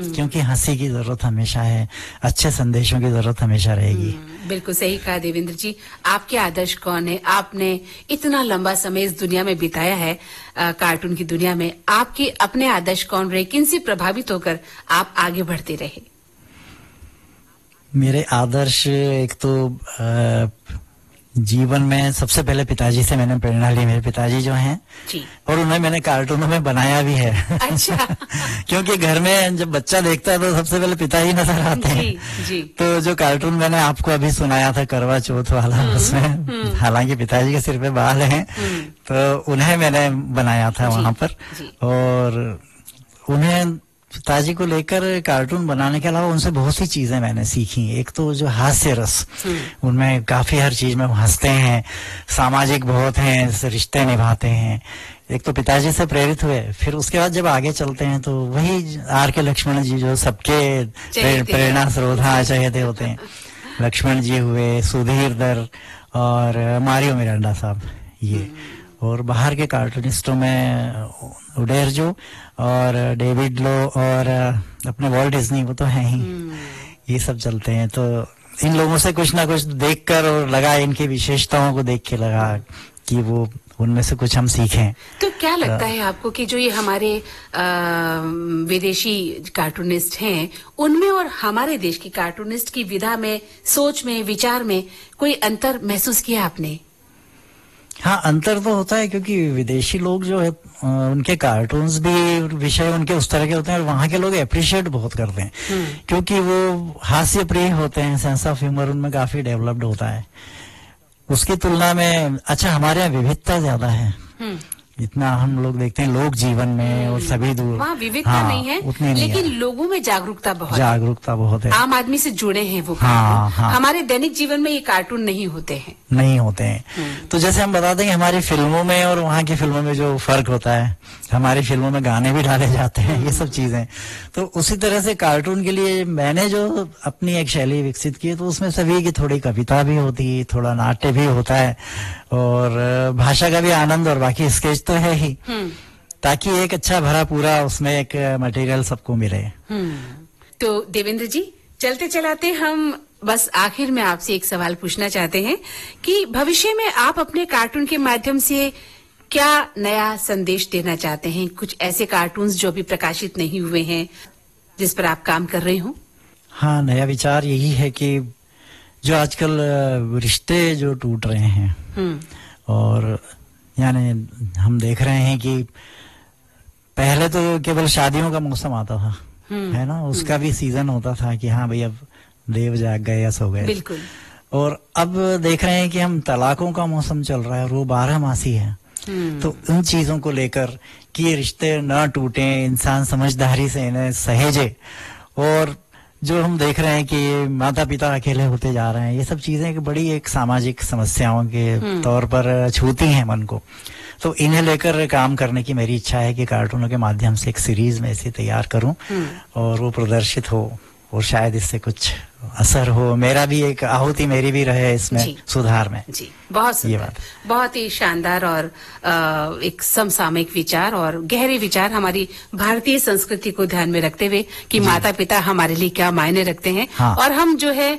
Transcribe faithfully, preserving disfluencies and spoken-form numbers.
क्योंकि हंसी की जरूरत हमेशा है, अच्छे संदेशों की जरूरत हमेशा रहेगी। बिल्कुल सही कहा देवेंद्र जी। आपके आदर्श कौन है? आपने इतना लंबा समय इस दुनिया में बिताया है, आ, कार्टून की दुनिया में। आपके अपने आदर्श कौन रहे? किनसे प्रभावित होकर आप आगे बढ़ते रहे? मेरे आदर्श एक तो आ, जीवन में सबसे पहले पिताजी से मैंने प्रेरणा ली। मेरे पिताजी जो हैं जी, और उन्हें मैंने कार्टूनों में बनाया भी है। अच्छा। क्योंकि घर में जब बच्चा देखता है तो सबसे पहले पिताजी नजर आते हैं। जी, जी। तो जो कार्टून मैंने आपको अभी सुनाया था करवा चौथ वाला, उसमें हालांकि पिताजी के सिर पे बाल हैं, तो उन्हें मैंने बनाया था वहां पर। और उन्हें पिताजी को लेकर कार्टून बनाने के अलावा उनसे बहुत सी चीजें मैंने सीखी। एक तो जो हास्य रस, उनमें काफी हर चीज में वो हंसते हैं, सामाजिक बहुत हैं, रिश्ते निभाते हैं। एक तो पिताजी से प्रेरित हुए, फिर उसके बाद जब आगे चलते हैं तो वही आर के लक्ष्मण जी जो सबके प्रेरणा स्रोत, हाँ, चहेते होते हैं। लक्ष्मण जी हुए, सुधीर दर और मारियो मिरांडा साहब, ये। और बाहर के कार्टूनिस्टों में उडेर जो और डेविड लो और अपने वॉल्ट डिज्नी, वो तो हैं ही, ये सब चलते हैं। तो इन लोगों से कुछ ना कुछ देखकर और लगा, इनकी विशेषताओं को देख के लगा कि वो उनमें से कुछ हम सीखें। तो क्या लगता है आपको कि जो ये हमारे आ, विदेशी कार्टूनिस्ट हैं, उनमें और हमारे देश की कार्टूनिस्ट की विधा में, सोच में, विचार में कोई अंतर महसूस किया आपने? हाँ, अंतर तो होता है, क्योंकि विदेशी लोग जो है उनके कार्टून्स भी विषय उनके उस तरह के होते हैं और वहाँ के लोग अप्रिशिएट बहुत करते हैं, क्योंकि वो हास्य प्रिय होते हैं, सेंस ऑफ ह्यूमर उनमें काफी डेवलप्ड होता है। उसकी तुलना में अच्छा हमारे यहाँ विविधता ज्यादा है, इतना हम लोग देखते हैं लोक जीवन में और सभी दूर वहाँ विविधता हाँ, नहीं है, उतनी नहीं लेकिन है। लोगों में जागरूकता बहुत जागरूकता बहुत है, आम आदमी से जुड़े हैं वो। हाँ, हाँ। हमारे दैनिक जीवन में ये कार्टून नहीं होते हैं, नहीं होते हैं। तो जैसे हम बताते हैं हमारी फिल्मों में और वहाँ की फिल्मों में जो फर्क होता है, हमारी फिल्मों में गाने भी डाले जाते हैं, ये सब चीजें। तो उसी तरह से कार्टून के लिए मैंने जो अपनी एक शैली विकसित की है, तो उसमें सभी की थोड़ी कविता भी होती है, थोड़ा नाट्य भी होता है और भाषा का भी आनंद, और बाकी स्केच तो है ही, ताकि एक अच्छा भरा पूरा उसमें एक मटेरियल सबको मिले। तो देवेंद्र जी, चलते चलाते हम बस आखिर में आपसे एक सवाल पूछना चाहते हैं कि भविष्य में आप अपने कार्टून के माध्यम से क्या नया संदेश देना चाहते हैं? कुछ ऐसे कार्टून्स जो अभी प्रकाशित नहीं हुए हैं, जिस पर आप काम कर रहे हो? हाँ, नया विचार यही है कि जो आजकल रिश्ते जो टूट रहे हैं, और यानी हम देख रहे हैं कि पहले तो केवल शादियों का मौसम आता था, है ना, उसका भी सीजन होता था कि हाँ भाई अब देव जाग गए या सो गए। बिल्कुल। और अब देख रहे हैं कि हम तलाकों का मौसम चल रहा है और वो बारह मासी है। तो उन चीजों को लेकर कि ये रिश्ते न टूटे, इंसान समझदारी से इन्हें सहेजे, और जो हम देख रहे हैं कि माता पिता अकेले होते जा रहे हैं, ये सब चीजें एक बड़ी एक सामाजिक समस्याओं के तौर पर छूती हैं मन को। तो इन्हें लेकर काम करने की मेरी इच्छा है कि कार्टूनों के माध्यम से एक सीरीज में इसे तैयार करूं और वो प्रदर्शित हो, और शायद इससे कुछ असर हो, मेरा भी एक आहुति मेरी भी रहे इसमें सुधार में। जी, बहुत सुंदर, ये बात बहुत ही शानदार और आ, एक समसामयिक विचार और गहरे विचार हमारी भारतीय संस्कृति को ध्यान में रखते हुए कि माता पिता हमारे लिए क्या मायने रखते हैं, हाँ। और हम जो है